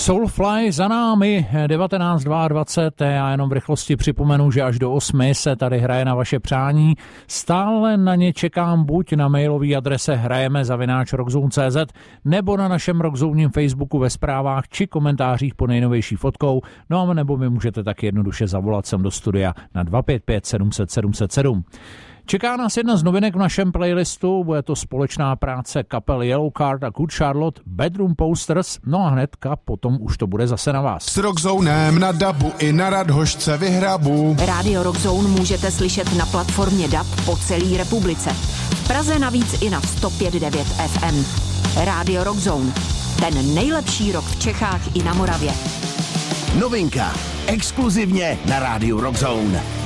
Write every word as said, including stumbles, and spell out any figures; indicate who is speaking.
Speaker 1: Soulfly za námi, devatenáct dvacet dva. Já jenom v rychlosti připomenu, že až do osmi se tady hraje na vaše přání. Stále na ně čekám buď na mailové adrese hrajeme zavináč rockzone tečka cé zet nebo na našem Rockzone Facebooku ve zprávách či komentářích pod nejnovější fotkou. No a nebo mi můžete tak jednoduše zavolat sem do studia na dva pět pět sedm set sedm set sedm. Čeká nás jedna z novinek v našem playlistu, bude to společná práce kapel Yellowcard a Good Charlotte, Bedroom Posters, no a hnedka potom už to bude zase na vás.
Speaker 2: S Rockzonem na dabu i na Radhošce vyhrabu.
Speaker 3: Rádio Rockzone můžete slyšet na platformě D A B po celé republice. V Praze navíc i na sto pět devět F M. Rádio Rockzone, ten nejlepší rock v Čechách i na Moravě.
Speaker 4: Novinka, exkluzivně na Rádiu Rockzone.